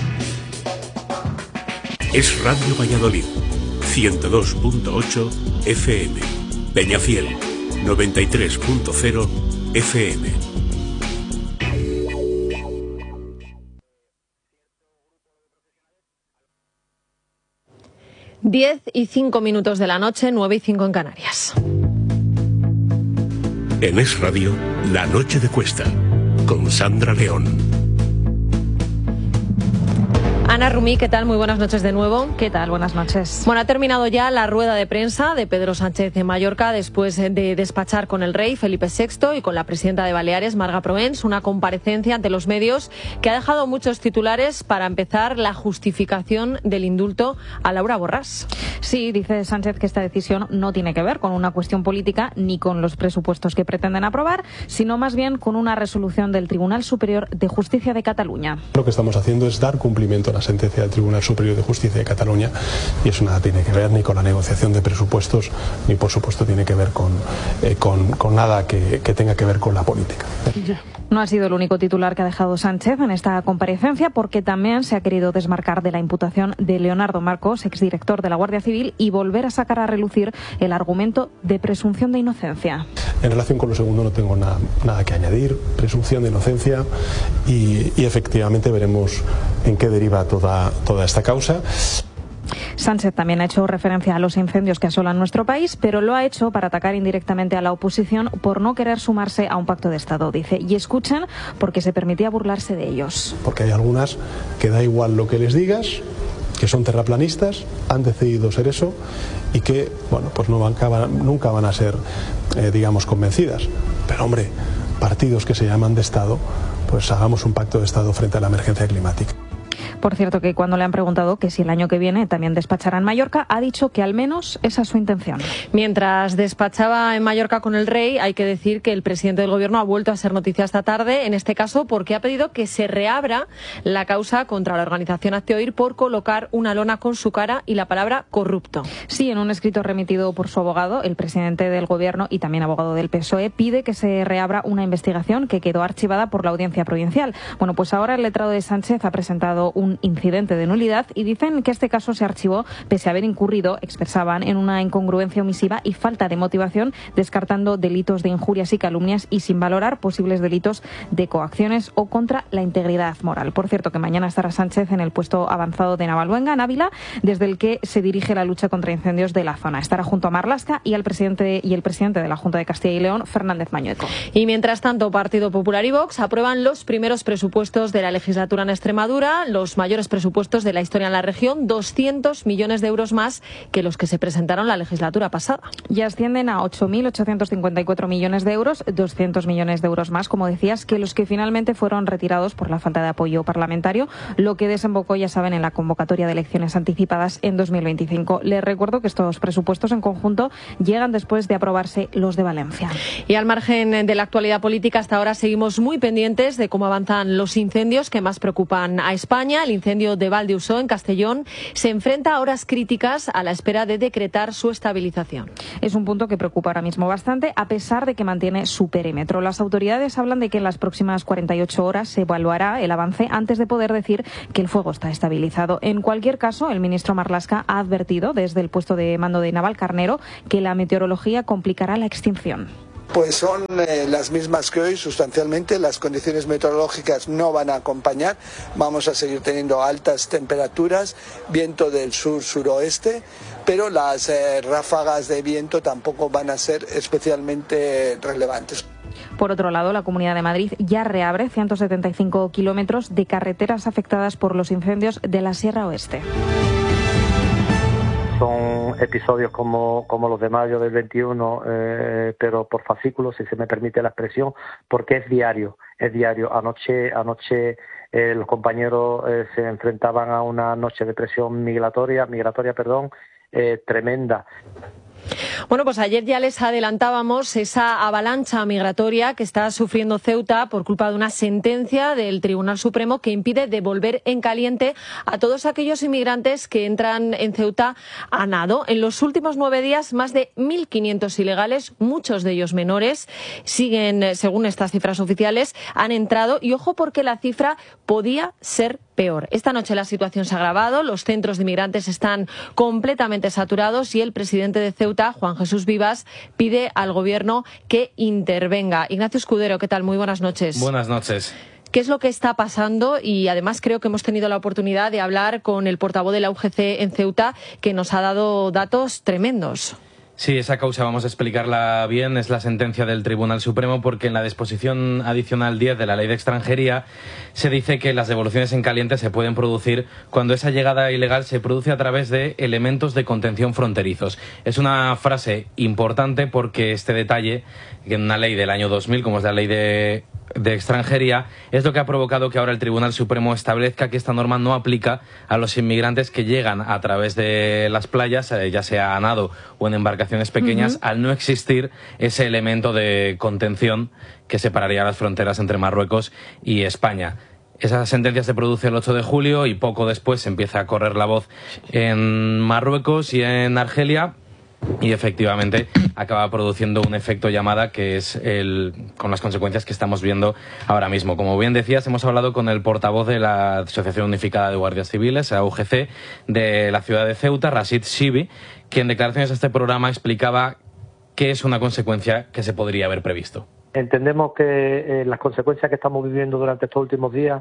Es Radio Valladolid, ciento dos punto ocho F M. Peñafiel, noventa y tres punto cero F M. Diez y cinco minutos de la noche, nueve y cinco en Canarias. En Es Radio, La Noche de Cuesta, con Sandra León. Ana Rumí, ¿qué tal? Muy buenas noches de nuevo. ¿Qué tal? Buenas noches. Bueno, ha terminado ya la rueda de prensa de Pedro Sánchez en Mallorca después de despachar con el rey Felipe sexto y con la presidenta de Baleares, Marga Proens, una comparecencia ante los medios que ha dejado muchos titulares. Para empezar, la justificación del indulto a Laura Borràs. Sí, dice Sánchez que esta decisión no tiene que ver con una cuestión política ni con los presupuestos que pretenden aprobar, sino más bien con una resolución del Tribunal Superior de Justicia de Cataluña. Lo que estamos haciendo es dar cumplimiento a la sentencia del Tribunal Superior de Justicia de Cataluña y eso nada tiene que ver ni con la negociación de presupuestos ni por supuesto tiene que ver con, eh, con, con nada que, que tenga que ver con la política. No ha sido el único titular que ha dejado Sánchez en esta comparecencia, porque también se ha querido desmarcar de la imputación de Leonardo Marcos, exdirector de la Guardia Civil, y volver a sacar a relucir el argumento de presunción de inocencia. En relación con lo segundo no tengo nada, nada que añadir, presunción de inocencia y, y efectivamente veremos en qué deriva toda, toda esta causa. Sánchez también ha hecho referencia a los incendios que asolan nuestro país, pero lo ha hecho para atacar indirectamente a la oposición por no querer sumarse a un pacto de Estado, dice. Y escuchen, porque se permitía burlarse de ellos. Porque hay algunas que da igual lo que les digas, que son terraplanistas, han decidido ser eso y que, bueno, pues no van, nunca van a ser, eh, digamos, convencidas. Pero, hombre, partidos que se llaman de Estado, pues hagamos un pacto de Estado frente a la emergencia climática. Por cierto, que cuando le han preguntado que si el año que viene también despachará en Mallorca, ha dicho que al menos esa es su intención. Mientras despachaba en Mallorca con el rey, hay que decir que el presidente del gobierno ha vuelto a ser noticia esta tarde, en este caso porque ha pedido que se reabra la causa contra la organización Hazte Oír por colocar una lona con su cara y la palabra corrupto. Sí, en un escrito remitido por su abogado, el presidente del gobierno y también abogado del P S O E pide que se reabra una investigación que quedó archivada por la Audiencia Provincial. Bueno, pues ahora el letrado de Sánchez ha presentado un incidente de nulidad y dicen que este caso se archivó pese a haber incurrido, expresaban, en una incongruencia omisiva y falta de motivación, descartando delitos de injurias y calumnias y sin valorar posibles delitos de coacciones o contra la integridad moral. Por cierto, que mañana estará Sánchez en el puesto avanzado de Navaluenga, en Ávila, desde el que se dirige la lucha contra incendios de la zona. Estará junto a Marlaska y al presidente y el presidente de la Junta de Castilla y León, Fernández Mañueco. Y mientras tanto, Partido Popular y Vox aprueban los primeros presupuestos de la legislatura en Extremadura. Los los mayores presupuestos de la historia en la región, doscientos millones de euros más que los que se presentaron la legislatura pasada. Y ascienden a ocho mil ochocientos cincuenta y cuatro millones de euros, doscientos millones de euros más, como decías, que los que finalmente fueron retirados por la falta de apoyo parlamentario, lo que desembocó, ya saben, en la convocatoria de elecciones anticipadas en dos mil veinticinco. Les recuerdo que estos presupuestos en conjunto llegan después de aprobarse los de Valencia. Y al margen de la actualidad política, hasta ahora seguimos muy pendientes de cómo avanzan los incendios que más preocupan a España. El incendio de Valdeusó, en Castellón, se enfrenta a horas críticas a la espera de decretar su estabilización. Es un punto que preocupa ahora mismo bastante, a pesar de que mantiene su perímetro. Las autoridades hablan de que en las próximas cuarenta y ocho horas se evaluará el avance antes de poder decir que el fuego está estabilizado. En cualquier caso, el ministro Marlaska ha advertido desde el puesto de mando de Navalcarnero que la meteorología complicará la extinción. Pues son eh, las mismas que hoy, sustancialmente. Las condiciones meteorológicas no van a acompañar. Vamos a seguir teniendo altas temperaturas, viento del sur-suroeste, pero las eh, ráfagas de viento tampoco van a ser especialmente relevantes. Por otro lado, la Comunidad de Madrid ya reabre ciento setenta y cinco kilómetros de carreteras afectadas por los incendios de la Sierra Oeste. Son episodios como, como los de mayo del veintiuno, eh, pero por fascículos, si se me permite la expresión, porque es diario, es diario. Anoche, anoche eh, los compañeros eh, se enfrentaban a una noche de presión migratoria, migratoria, perdón, eh, tremenda. Bueno, pues ayer ya les adelantábamos esa avalancha migratoria que está sufriendo Ceuta por culpa de una sentencia del Tribunal Supremo que impide devolver en caliente a todos aquellos inmigrantes que entran en Ceuta a nado. En los últimos nueve días, más de mil quinientos ilegales, muchos de ellos menores, siguen, según estas cifras oficiales, han entrado. Y ojo, porque la cifra podía ser peor. Esta noche la situación se ha agravado, los centros de inmigrantes están completamente saturados y el presidente de Ceuta, Juan Jesús Vivas, pide al Gobierno que intervenga. Ignacio Escudero, ¿qué tal? Muy buenas noches. Buenas noches. ¿Qué es lo que está pasando? Y además creo que hemos tenido la oportunidad de hablar con el portavoz de la U G C en Ceuta, que nos ha dado datos tremendos. Sí, esa causa vamos a explicarla bien, es la sentencia del Tribunal Supremo, porque en la disposición adicional diez de la Ley de Extranjería se dice que las devoluciones en caliente se pueden producir cuando esa llegada ilegal se produce a través de elementos de contención fronterizos. Es una frase importante porque este detalle, en una ley del año dos mil, como es la Ley de de extranjería, es lo que ha provocado que ahora el Tribunal Supremo establezca que esta norma no aplica a los inmigrantes que llegan a través de las playas, ya sea a nado o en embarcaciones pequeñas, uh-huh. al no existir ese elemento de contención que separaría las fronteras entre Marruecos y España. Esa sentencia se produce el ocho de julio y poco después se empieza a correr la voz en Marruecos y en Argelia. Y efectivamente acaba produciendo un efecto llamada que es el con las consecuencias que estamos viendo ahora mismo. Como bien decías, hemos hablado con el portavoz de la Asociación Unificada de Guardias Civiles, la U G C, de la ciudad de Ceuta, Rashid Shibi, que en declaraciones a este programa explicaba qué es una consecuencia que se podría haber previsto. Entendemos que eh, las consecuencias que estamos viviendo durante estos últimos días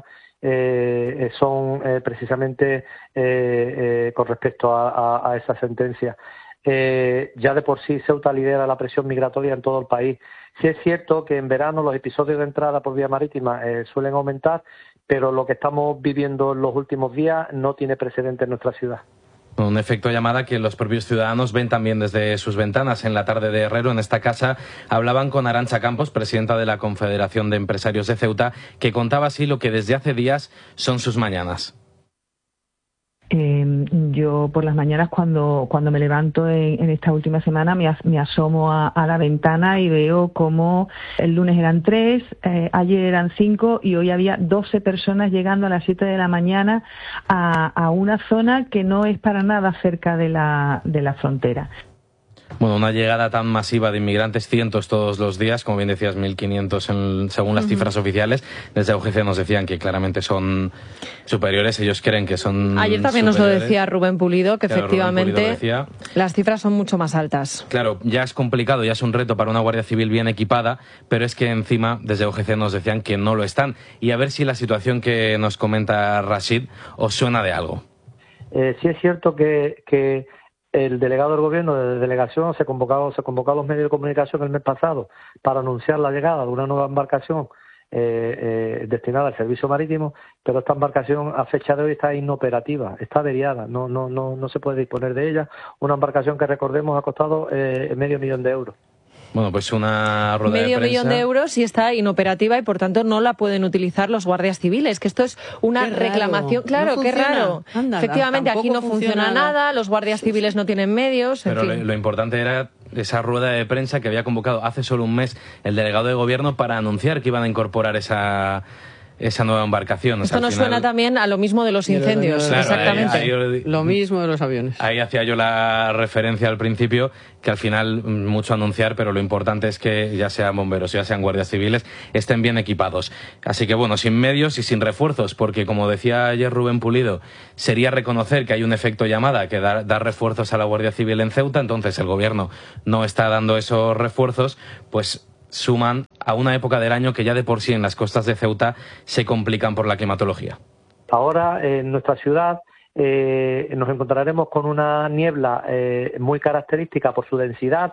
eh, son eh, precisamente eh, eh, con respecto a, a, a esa sentencia. Eh, ya de por sí Ceuta lidera la presión migratoria en todo el país. Sí es cierto que en verano los episodios de entrada por vía marítima eh, suelen aumentar, pero lo que estamos viviendo en los últimos días no tiene precedente en nuestra ciudad. Un efecto llamada que los propios ciudadanos ven también desde sus ventanas. En la tarde de Herrero, en esta casa, hablaban con Arantxa Campos, presidenta de la Confederación de Empresarios de Ceuta, que contaba así lo que desde hace días son sus mañanas. Eh, yo por las mañanas cuando cuando me levanto en, en esta última semana me, as, me asomo a, a la ventana y veo como el lunes eran tres, eh, ayer eran cinco y hoy había doce personas llegando a las siete de la mañana a, a una zona que no es para nada cerca de la, de la frontera. Bueno, una llegada tan masiva de inmigrantes, cientos todos los días, como bien decías, mil quinientos en, según las uh-huh. cifras oficiales. Desde U G C nos decían que claramente son superiores, ellos creen que son Ayer también superiores. Nos lo decía Rubén Pulido, que claro, efectivamente decía, las cifras son mucho más altas. Claro, ya es complicado, ya es un reto para una Guardia Civil bien equipada, pero es que encima desde U G C nos decían que no lo están. Y a ver si la situación que nos comenta Rashid os suena de algo. Eh, sí es cierto que... que... El delegado del gobierno de delegación se convocó, se convocó a los medios de comunicación el mes pasado para anunciar la llegada de una nueva embarcación eh, eh, destinada al servicio marítimo, pero esta embarcación a fecha de hoy está inoperativa, está averiada, no, no, no, no se puede disponer de ella. Una embarcación que, recordemos, ha costado eh, medio millón de euros. Bueno, pues una rueda Medio de prensa. millón de euros y está inoperativa y por tanto no la pueden utilizar los guardias civiles, que esto es una Qué raro. reclamación. Claro, No qué funciona. raro. Anda, Efectivamente, aquí no tampoco funciona funciona nada, los guardias civiles no tienen medios, en Pero fin. lo, lo importante era esa rueda de prensa que había convocado hace solo un mes el delegado de gobierno para anunciar que iban a incorporar esa, esa nueva embarcación. O Esto sea, al nos final- suena también a lo mismo de los incendios, Claro, exactamente. ahí- ahí- Lo mismo de los aviones. Ahí hacía yo la referencia al principio, que al final mm, mucho anunciar, pero lo importante es que ya sean bomberos, ya sean guardias civiles, estén bien equipados. Así que bueno, sin medios y sin refuerzos, porque como decía ayer Rubén Pulido, sería reconocer que hay un efecto llamada, que da, dar refuerzos a la Guardia Civil en Ceuta, entonces el gobierno no está dando esos refuerzos, pues suman a una época del año que ya de por sí en las costas de Ceuta se complican por la climatología. Ahora en nuestra ciudad eh, nos encontraremos con una niebla eh, muy característica por su densidad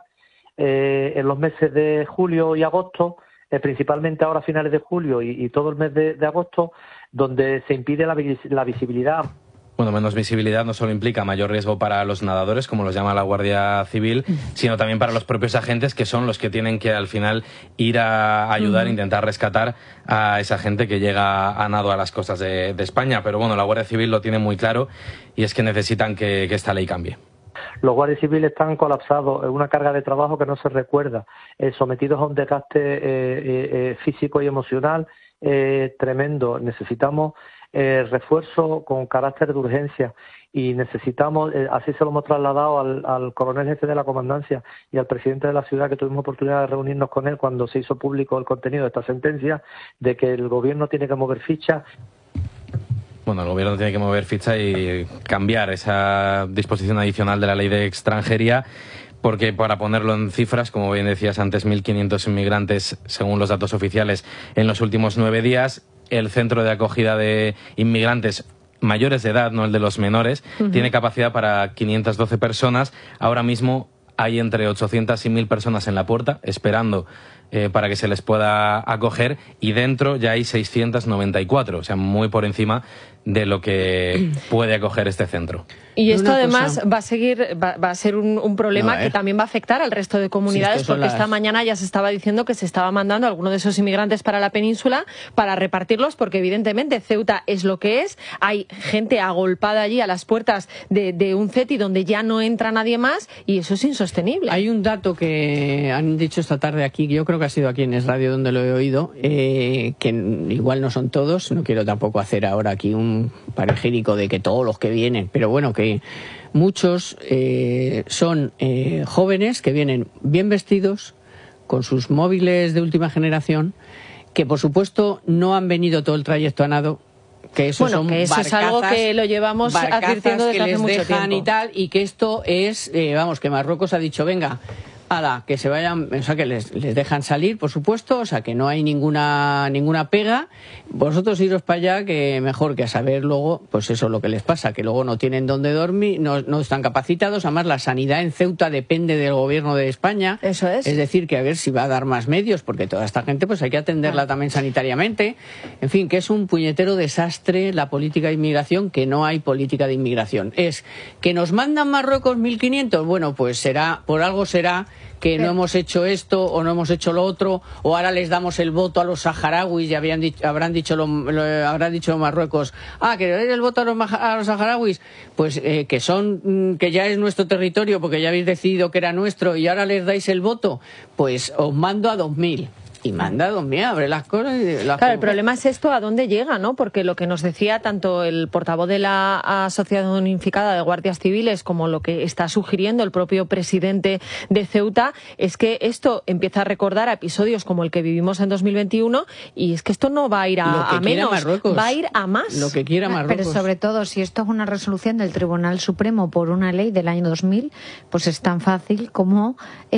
eh, en los meses de julio y agosto, eh, principalmente ahora a finales de julio y, y todo el mes de, de agosto, donde se impide la, vis- la visibilidad. Bueno, menos visibilidad no solo implica mayor riesgo para los nadadores, como los llama la Guardia Civil, sino también para los propios agentes, que son los que tienen que al final ir a ayudar, Ujú. intentar rescatar a esa gente que llega a nado a las costas de, de España. Pero bueno, la Guardia Civil lo tiene muy claro y es que necesitan que, que esta ley cambie. Los guardias civiles están colapsados, es una carga de trabajo que no se recuerda, eh, sometidos a un desgaste eh, eh, eh, físico y emocional eh, tremendo. Necesitamos eh, refuerzo con carácter de urgencia y necesitamos, eh, así se lo hemos trasladado al, al coronel jefe de la comandancia y al presidente de la ciudad, que tuvimos oportunidad de reunirnos con él cuando se hizo público el contenido de esta sentencia, de que el gobierno tiene que mover ficha. Bueno, el gobierno tiene que mover ficha y cambiar esa disposición adicional de la ley de extranjería, porque para ponerlo en cifras, como bien decías antes, mil quinientos inmigrantes según los datos oficiales en los últimos nueve días. El centro de acogida de inmigrantes mayores de edad, no el de los menores, Ujú. tiene capacidad para quinientas doce personas. Ahora mismo hay entre ochocientas y mil personas en la puerta esperando eh, para que se les pueda acoger, y dentro ya hay seiscientas noventa y cuatro, o sea, muy por encima de lo que puede acoger este centro. Y esto Una además cosa- va a seguir, va, va a ser un, un problema No, eh. que también va a afectar al resto de comunidades, Sí, es que son porque las- esta mañana ya se estaba diciendo que se estaba mandando a alguno de esos inmigrantes para la península para repartirlos, porque evidentemente Ceuta es lo que es, hay gente agolpada allí a las puertas de, de un CETI donde ya no entra nadie más y eso es insostenible. Hay un dato que han dicho esta tarde aquí, que yo creo que ha sido aquí en Es Radio donde lo he oído, eh, que igual no son todos, no quiero tampoco hacer ahora aquí un panegírico de que todos los que vienen, pero bueno, que muchos eh, son eh, jóvenes que vienen bien vestidos, con sus móviles de última generación, que por supuesto no han venido todo el trayecto a nado, que eso Bueno, son que eso es algo barcazas- que lo llevamos barcazas advirtiendo desde que hace les mucho dejan tiempo. y tal, y que esto es, eh, vamos, que Marruecos ha dicho, venga, ala, que se vayan, o sea, que les, les dejan salir, por supuesto, o sea, que no hay ninguna ninguna pega. Vosotros iros para allá, que mejor, que a saber luego, pues eso es lo que les pasa, que luego no tienen dónde dormir, no, no están capacitados. Además, la sanidad en Ceuta depende del gobierno de España. Eso es. Es decir, que a ver si va a dar más medios, porque toda esta gente pues hay que atenderla también sanitariamente. En fin, que es un puñetero desastre la política de inmigración, que no hay política de inmigración. Es que nos mandan Marruecos mil quinientos, bueno, pues será, por algo será que no hemos hecho esto o no hemos hecho lo otro, o ahora les damos el voto a los saharauis y habían dicho, habrán dicho lo, lo, habrán dicho Marruecos, ah, que le el voto a los, a los saharauis, pues eh, que son, que ya es nuestro territorio porque ya habéis decidido que era nuestro y ahora les dais el voto, pues os mando a dos mil. Y manda a dos mil, abre las cosas y las... Claro, el problema es esto, ¿a dónde llega, no? Porque lo que nos decía tanto el portavoz de la Asociación Unificada de Guardias Civiles como lo que está sugiriendo el propio presidente de Ceuta es que esto empieza a recordar a episodios como el que vivimos en dos mil veintiuno, y es que esto no va a ir a, Lo que a quiera menos, Marruecos. va a ir a más. Lo que quiera Marruecos. Pero sobre todo, si esto es una resolución del Tribunal Supremo por una ley del año dos mil, pues es tan fácil como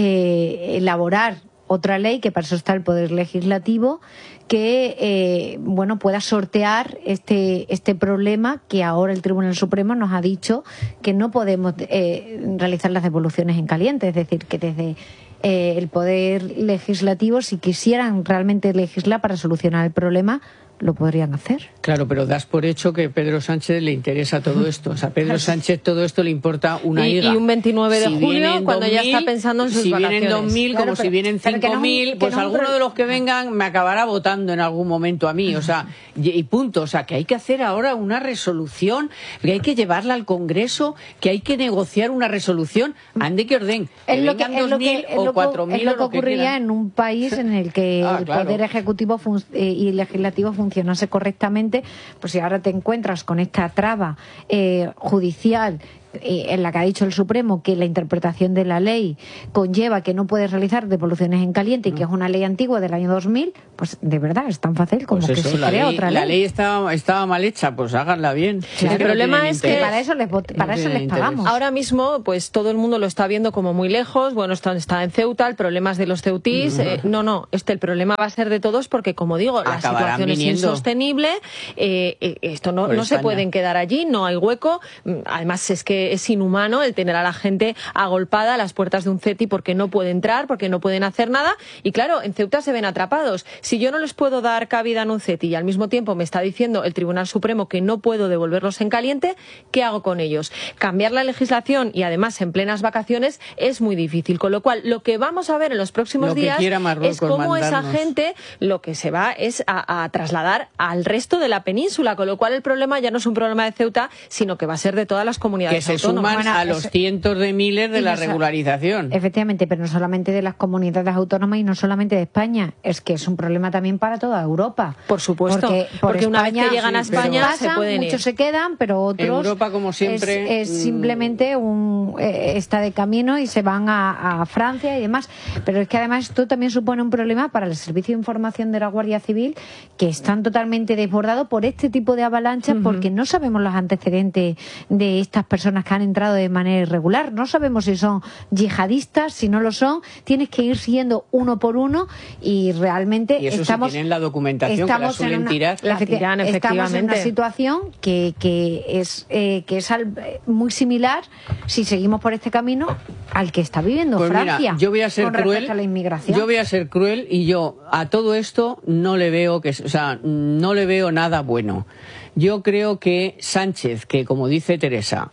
eh, elaborar otra ley, que para eso está el Poder Legislativo, que eh, bueno, pueda sortear este este problema que ahora el Tribunal Supremo nos ha dicho que no podemos eh, realizar las devoluciones en caliente, es decir, que desde eh, el Poder Legislativo, si quisieran realmente legislar para solucionar el problema, lo podrían hacer. Claro, pero das por hecho que Pedro Sánchez le interesa todo esto. O sea, a Pedro Sánchez todo esto le importa una y, higa. Y un veintinueve de si julio, cuando ya está pensando en sus si vacaciones. Si vienen dos mil, claro, como pero, si vienen cinco mil, no, pues no, alguno pero... de los que vengan me acabará votando en algún momento a mí. O sea, y, y punto. O sea, que hay que hacer ahora una resolución, que hay que llevarla al Congreso, que hay que negociar una resolución. Ande que orden. Que es lo que, vengan dos mil o cuatro mil. Es lo que ocurriría en un país en el que ah, el claro. Poder Ejecutivo eh, y el Legislativo funcionase correctamente. Pues si ahora te encuentras con esta traba eh, judicial eh, en la que ha dicho el Supremo que la interpretación de la ley conlleva que no puedes realizar devoluciones en caliente y que es una ley antigua del año dos mil, pues de verdad es tan fácil como pues que eso, se la crea ley, otra ley. La ley estaba, estaba mal hecha, pues háganla bien. Sí, el problema es que para eso les, para eso les pagamos. Ahora mismo, pues todo el mundo lo está viendo como muy lejos. Bueno, esto está en Ceuta, el problema es de los ceutís. Uh-huh. eh, no, no, este el problema va a ser de todos porque, como digo, acabarán la situación viniendo. es insostenible. Eh, eh, esto no, no se pueden quedar allí, no hay hueco. Además es que es inhumano el tener a la gente agolpada a las puertas de un CETI porque no puede entrar, porque no pueden hacer nada. Y claro, en Ceuta se ven atrapados. Si yo no les puedo dar cabida en un CETI y al mismo tiempo me está diciendo el Tribunal Supremo que no puedo devolverlos en caliente, ¿qué hago con ellos? Cambiar la legislación y además en plenas vacaciones es muy difícil. Con lo cual, lo que vamos a ver en los próximos lo días es cómo mandarnos. esa gente lo que se va es a, a trasladar al resto de la península. Con lo cual, el problema ya no es un problema de Ceuta, sino que va a ser de todas las comunidades que se autónomas. suman a los cientos de miles de y la no regularización. Efectivamente, pero no solamente de las comunidades autónomas y no solamente de España, es que es un problema también para toda Europa. Por supuesto, porque, por porque una España, vez que llegan a España pasan, se pueden ir. Muchos se quedan, pero otros Europa, como siempre, es, es simplemente un eh, está de camino y se van a, a Francia y demás. Pero es que además esto también supone un problema para el Servicio de Información de la Guardia Civil, que están totalmente desbordados por este tipo de avalanchas, uh-huh. porque no sabemos los antecedentes de estas personas que han entrado de manera irregular. No sabemos si son yihadistas, si no lo son. Tienes que ir siguiendo uno por uno y realmente y eso estamos, si tienen la documentación estamos que la suelen en una, tirar. La tiran, estamos en una situación que, que es, eh, que es al, muy similar, si seguimos por este camino, al que está viviendo pues Francia. Mira, yo voy a ser con cruel. respecto a la inmigración. Yo voy a ser cruel y yo a todo esto no le veo que, o sea, no le veo nada bueno. Yo creo que Sánchez, que como dice Teresa,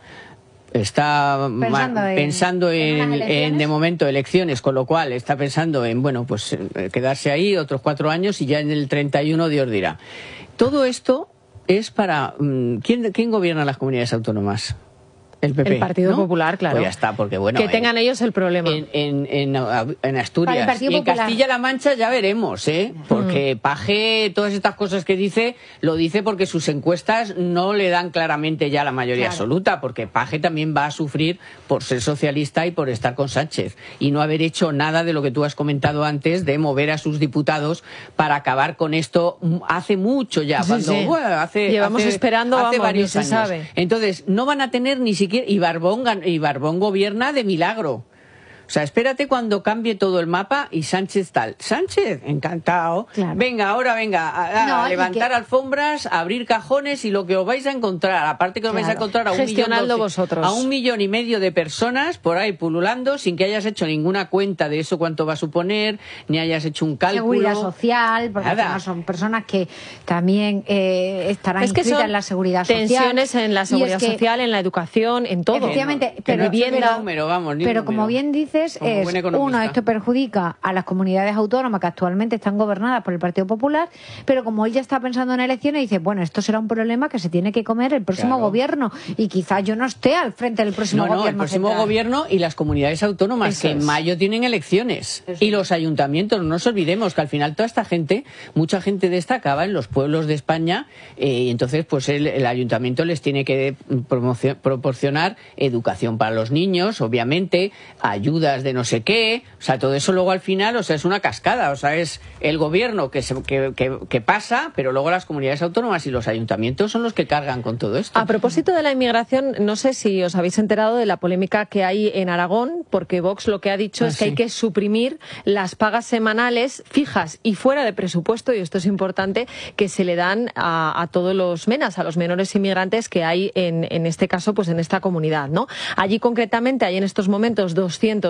está pensando, en, pensando en, en, en de momento elecciones, con lo cual está pensando en, bueno, pues quedarse ahí otros cuatro años y ya en el treinta y uno Dios dirá. Todo esto es para... ¿Quién, quién gobierna las comunidades autónomas? El P P, el Partido ¿no? Popular, claro. Pues ya está, porque bueno... Que tengan en, ellos el problema. En, en, en, en Asturias y en Popular. Castilla-La Mancha ya veremos, ¿eh? Porque mm. Paje, todas estas cosas que dice, lo dice porque sus encuestas no le dan claramente ya la mayoría claro. absoluta, porque Paje también va a sufrir por ser socialista y por estar con Sánchez y no haber hecho nada de lo que tú has comentado antes de mover a sus diputados para acabar con esto hace mucho ya. Sí, cuando, sí. Bueno, hace, Llevamos hace, esperando, hace vamos, varios se años. sabe. Entonces, no van a tener ni siquiera... Y Barbón, y Barbón gobierna de milagro. O sea, espérate cuando cambie todo el mapa y Sánchez tal. Sánchez, encantado. Claro. Venga, ahora venga, a, a no, levantar que... alfombras, a abrir cajones y lo que os vais a encontrar. Aparte que os claro. vais a encontrar a un, millón, vosotros. a un millón y medio de personas por ahí pululando sin que hayas hecho ninguna cuenta de eso cuánto va a suponer, ni hayas hecho un cálculo. Seguridad social, porque además son personas que también eh, estarán es que inscritas son en la seguridad social. Tensiones en la seguridad es que, social, en la educación, en todo. Efectivamente, no, pero, no pero, número, vamos, pero número. como bien dices, es, uno, esto perjudica a las comunidades autónomas que actualmente están gobernadas por el Partido Popular, pero como él ya está pensando en elecciones, dice, bueno, esto será un problema que se tiene que comer el próximo claro. gobierno y quizás yo no esté al frente del próximo no, no, gobierno. el próximo central. gobierno y las comunidades autónomas, Eso que en es. mayo tienen elecciones. Eso y los es. ayuntamientos, no nos olvidemos que al final toda esta gente, mucha gente de esta acaba en los pueblos de España eh, y entonces pues el, el ayuntamiento les tiene que proporcionar educación para los niños, obviamente, ayudas de no sé qué, o sea, todo eso luego al final, o sea, es una cascada, o sea, es el gobierno que, se, que, que, que pasa, pero luego las comunidades autónomas y los ayuntamientos son los que cargan con todo esto. A propósito de la inmigración, no sé si os habéis enterado de la polémica que hay en Aragón, porque Vox lo que ha dicho ah, es que sí. hay que suprimir las pagas semanales fijas y fuera de presupuesto, y esto es importante, que se le dan a, a todos los menas, a los menores inmigrantes que hay en, en este caso, pues en esta comunidad, ¿no? Allí concretamente hay en estos momentos doscientos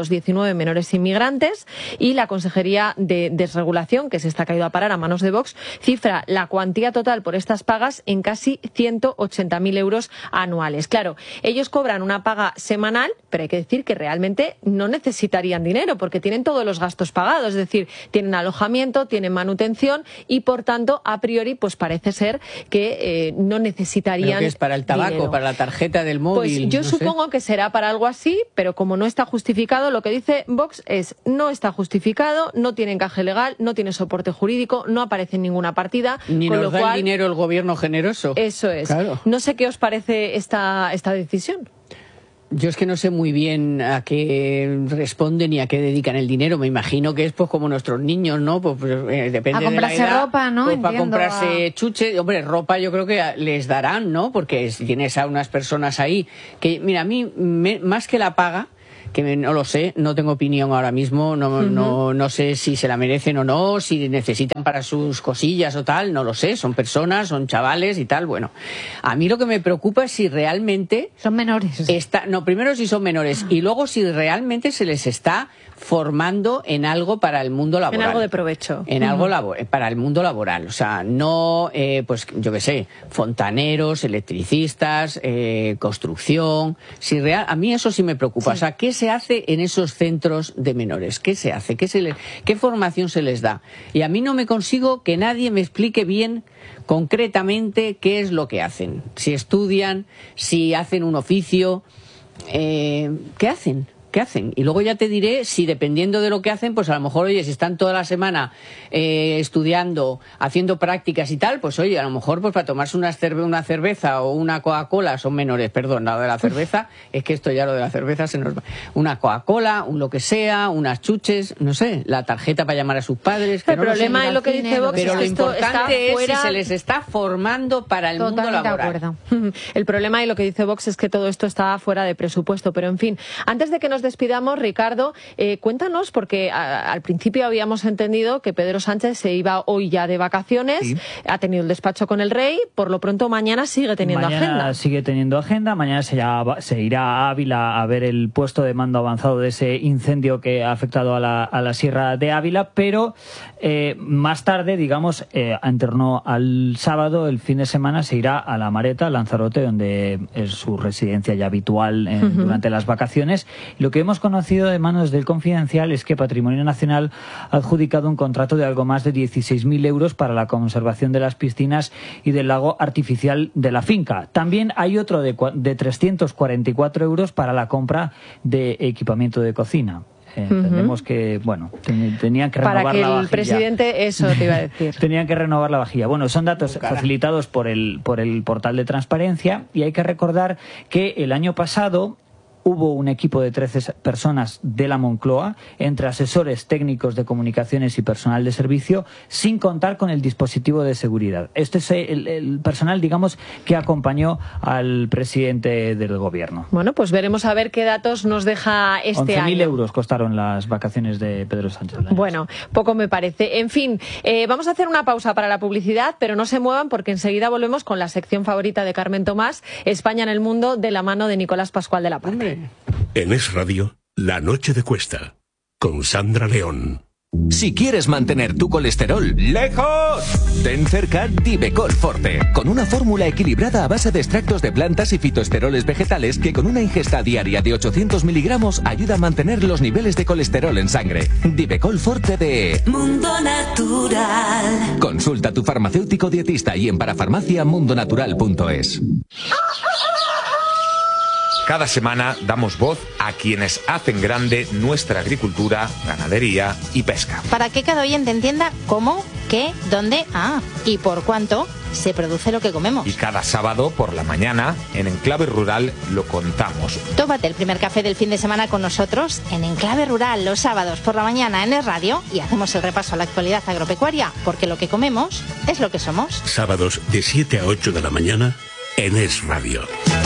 trescientos diecinueve menores inmigrantes, y la Consejería de Desregulación, que se está caído a parar a manos de Vox, cifra la cuantía total por estas pagas en casi ciento ochenta mil euros anuales. Claro, ellos cobran una paga semanal, pero hay que decir que realmente no necesitarían dinero porque tienen todos los gastos pagados, es decir, tienen alojamiento, tienen manutención y, por tanto, a priori, pues parece ser que eh, no necesitarían ¿Pero qué es, para el tabaco, dinero. para la tarjeta del móvil? Pues yo no supongo sé. que será para algo así, pero como no está justificado, lo que dice Vox es no está justificado, no tiene encaje legal, no tiene soporte jurídico, no aparece en ninguna partida. Ni con nos lo da cual, el dinero el gobierno generoso. Eso es. Claro. No sé qué os parece esta, esta decisión. Yo es que no sé muy bien a qué responden y a qué dedican el dinero. Me imagino que es pues como nuestros niños, ¿no? Pues, pues eh, depende A comprarse de la edad, ropa, ¿no? Pues, para Entiendo, comprarse a... chuche. Hombre, ropa yo creo que les darán, ¿no? Porque si tienes a unas personas ahí que, mira, a mí me, más que la paga, que me, no lo sé, no tengo opinión ahora mismo, no, uh-huh. no, no sé si se la merecen o no, si necesitan para sus cosillas o tal, no lo sé, son personas, son chavales y tal, bueno. A mí lo que me preocupa es si realmente... Son menores. Está, no, primero si son menores y luego si realmente se les está formando en algo para el mundo laboral. En algo de provecho. En uh-huh. algo labo- para el mundo laboral, o sea, no, eh, pues yo qué sé, fontaneros, electricistas, eh, construcción, si real, a mí eso sí me preocupa, sí. O sea, ¿qué se hace en esos centros de menores? ¿Qué se hace? ¿Qué, se le, ¿Qué formación se les da? Y a mí no me consigo que nadie me explique bien concretamente qué es lo que hacen. Si estudian, si hacen un oficio, eh, ¿qué hacen? ¿Qué hacen? Y luego ya te diré si, dependiendo de lo que hacen, pues a lo mejor, oye, si están toda la semana eh, estudiando, haciendo prácticas y tal, pues oye, a lo mejor pues para tomarse una, cerve- una cerveza o una Coca-Cola son menores, perdón, lo de la cerveza, es que esto ya lo de la cerveza se nos va. Una Coca-Cola, un lo que sea, unas chuches, no sé, la tarjeta para llamar a sus padres. Que el no problema es lo que dice Vox, pero es lo que esto importante está fuera... es si se les está formando para el Totalmente mundo laboral. de acuerdo. El problema y lo que dice Vox es que todo esto está fuera de presupuesto, pero en fin, antes de que nos despidamos, Ricardo, eh, cuéntanos, porque a, al principio habíamos entendido que Pedro Sánchez se iba hoy ya de vacaciones, sí. Ha tenido el despacho con el rey, por lo pronto mañana sigue teniendo mañana agenda. sigue teniendo agenda, mañana se, ya va, se irá a Ávila a ver el puesto de mando avanzado de ese incendio que ha afectado a la, a la Sierra de Ávila, pero eh, más tarde, digamos, eh, en torno al sábado, el fin de semana, se irá a La Mareta, Lanzarote, donde es su residencia ya habitual eh, uh-huh. durante las vacaciones. Lo que hemos conocido de manos del Confidencial es que Patrimonio Nacional ha adjudicado un contrato de algo más de dieciséis mil euros para la conservación de las piscinas y del lago artificial de la finca. También hay otro de, de trescientos cuarenta y cuatro euros para la compra de equipamiento de cocina. Eh, uh-huh. Entendemos que, bueno, ten, tenían que renovar para que la vajilla. el presidente, eso te iba a decir. Tenían que renovar la vajilla. Bueno, son datos Cara. facilitados por el, por el portal de transparencia, y hay que recordar que el año pasado hubo un equipo de trece personas de la Moncloa, entre asesores técnicos de comunicaciones y personal de servicio, sin contar con el dispositivo de seguridad. Este es el, el personal, digamos, que acompañó al presidente del gobierno. Bueno, pues veremos a ver qué datos nos deja este once mil año. euros costaron las vacaciones de Pedro Sánchez. Bueno, poco me parece. En fin, eh, vamos a hacer una pausa para la publicidad, pero no se muevan porque enseguida volvemos con la sección favorita de Carmen Tomás, España en el Mundo, de la mano de Nicolás Pascual de la Parte. En Es Radio, La Noche de Cuesta, con Sandra León. Si quieres mantener tu colesterol lejos, ten cerca Divecol Forte, con una fórmula equilibrada a base de extractos de plantas y fitoesteroles vegetales que con una ingesta diaria de ochocientos miligramos ayuda a mantener los niveles de colesterol en sangre. Divecol Forte de Mundo Natural. Consulta a tu farmacéutico dietista y en parafarmacia mundonatural punto es. Cada semana damos voz a quienes hacen grande nuestra agricultura, ganadería y pesca. Para que cada oyente entienda cómo, qué, dónde, ah, y por cuánto se produce lo que comemos. Y cada sábado por la mañana, en Enclave Rural, lo contamos. Tómate el primer café del fin de semana con nosotros en Enclave Rural los sábados por la mañana en Es Radio y hacemos el repaso a la actualidad agropecuaria, porque lo que comemos es lo que somos. Sábados de siete a ocho de la mañana en Es Radio.